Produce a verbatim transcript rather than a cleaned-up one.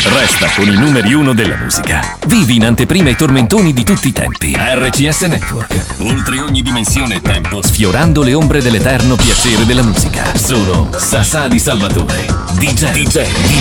Resta con i numeri uno della musica. Vivi in anteprima i tormentoni di tutti i tempi. R C S Network. Oltre ogni dimensione e tempo. Sfiorando le ombre dell'eterno piacere della musica. Sono Sasà di Salvatore. D J. D J.